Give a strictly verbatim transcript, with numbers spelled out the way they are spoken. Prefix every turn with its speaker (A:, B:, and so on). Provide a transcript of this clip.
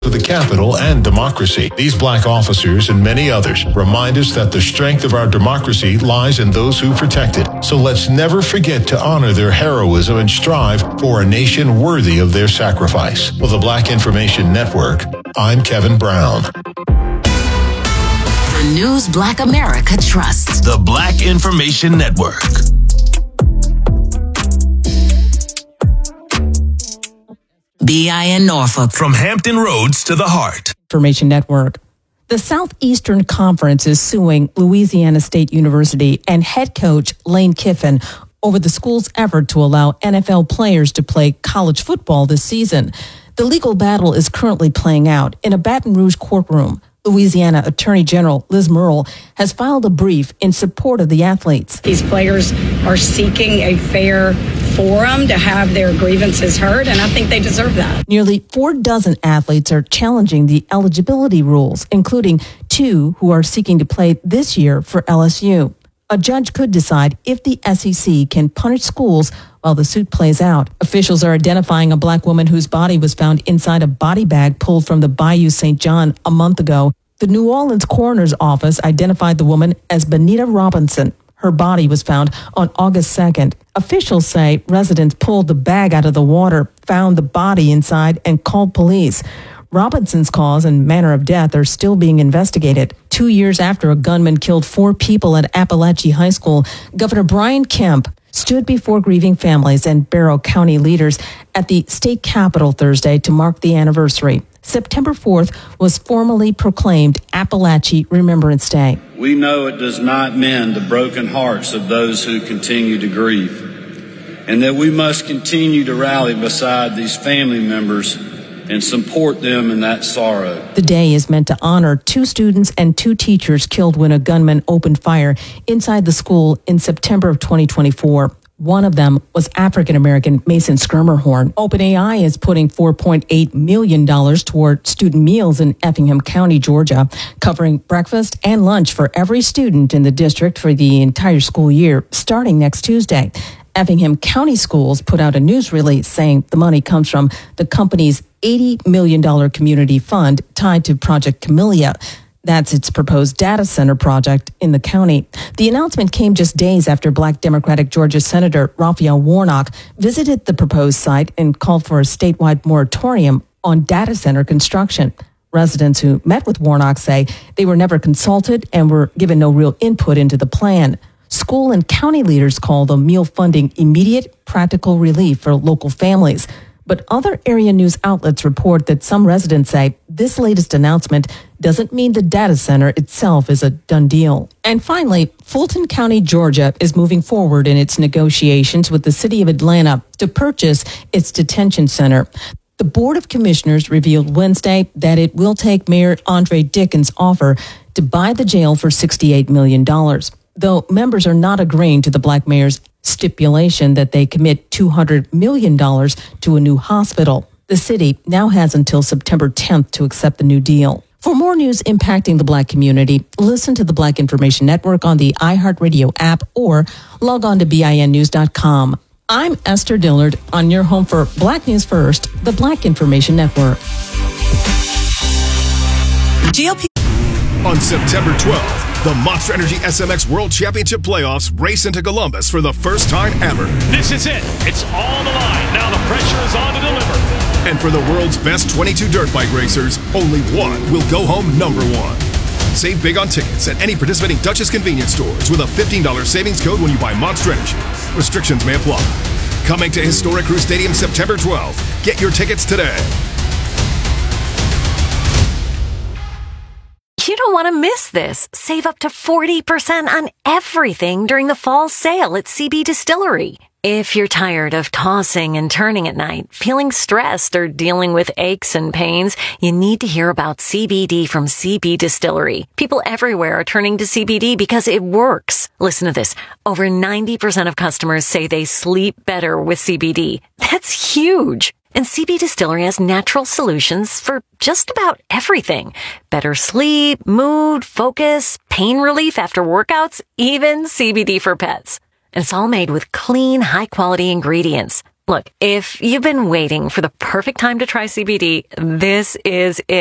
A: to the Capitol and democracy. These black officers and many others remind us that the strength of our democracy lies in those who protect it. So let's never forget to honor their heroism and strive for a nation worthy of their sacrifice. For the Black Information Network, I'm Kevin Brown.
B: The news Black America trusts.
C: The Black Information Network.
B: B I N Norfolk.
C: From Hampton Roads to the heart.
D: Information Network. The Southeastern Conference is suing Louisiana State University and head coach Lane Kiffin over the school's effort to allow N F L players to play college football this season. The legal battle is currently playing out in a Baton Rouge courtroom. Louisiana Attorney General Liz Murrill has filed a brief in support of the athletes.
E: These players are seeking a fair forum to have their grievances heard, and I think they deserve that.
D: Nearly four dozen athletes are challenging the eligibility rules, including two who are seeking to play this year for L S U. A judge could decide if the S E C can punish schools while the suit plays out. Officials are identifying a black woman whose body was found inside a body bag pulled from the Bayou Saint John a month ago. The New Orleans coroner's office identified the woman as Benita Robinson. Her body was found on August second. Officials say residents pulled the bag out of the water, found the body inside, and called police. Robinson's cause and manner of death are still being investigated. Two years after a gunman killed four people at Appalachia High School, Governor Brian Kemp stood before grieving families and Barrow County leaders at the state capitol Thursday to mark the anniversary. September fourth was formally proclaimed Appalachia Remembrance Day.
F: We know it does not mend the broken hearts of those who continue to grieve, and that we must continue to rally beside these family members and support them in that sorrow.
D: The day is meant to honor two students and two teachers killed when a gunman opened fire inside the school in September of twenty twenty-four. One of them was African-American Mason Skirmerhorn. OpenAI is putting four point eight million dollars toward student meals in Effingham County, Georgia, covering breakfast and lunch for every student in the district for the entire school year, starting next Tuesday. Effingham County Schools put out a news release saying the money comes from the company's eighty million dollars community fund tied to Project Camellia. That's its proposed data center project in the county. The announcement came just days after Black Democratic Georgia Senator Raphael Warnock visited the proposed site and called for a statewide moratorium on data center construction. Residents who met with Warnock say they were never consulted and were given no real input into the plan. School and county leaders call the meal funding immediate, practical relief for local families. But other area news outlets report that some residents say this latest announcement doesn't mean the data center itself is a done deal. And finally, Fulton County, Georgia is moving forward in its negotiations with the city of Atlanta to purchase its detention center. The Board of Commissioners revealed Wednesday that it will take Mayor Andre Dickens' offer to buy the jail for sixty-eight million dollars. Though members are not agreeing to the black mayor's stipulation that they commit two hundred million dollars to a new hospital. The city now has until September tenth to accept the new deal. For more news impacting the black community, listen to the Black Information Network on the iHeartRadio app or log on to B I N news dot com. I'm Esther Dillard on your home for Black News First, the Black Information Network.
B: G O P
G: On September twelfth, the Monster Energy S M X World Championship Playoffs race into Columbus for the first time ever.
H: This is it. It's on the line. Now the pressure is on to deliver.
G: And for the world's best twenty-two dirt bike racers, only one will go home number one. Save big on tickets at any participating Duchess convenience stores with a fifteen dollars savings code when you buy Monster Energy. Restrictions may apply. Coming to Historic Crew Stadium September twelfth. Get your tickets today.
I: You don't want to miss this. Save up to forty percent on everything during the fall sale at C B Distillery. If you're tired of tossing and turning at night, feeling stressed, or dealing with aches and pains, you need to hear about C B D from C B Distillery. People everywhere are turning to C B D because it works. Listen to this. Over ninety percent of customers say they sleep better with C B D. That's huge. And C B Distillery has natural solutions for just about everything. Better sleep, mood, focus, pain relief after workouts, even C B D for pets. And it's all made with clean, high-quality ingredients. Look, if you've been waiting for the perfect time to try C B D, this is it.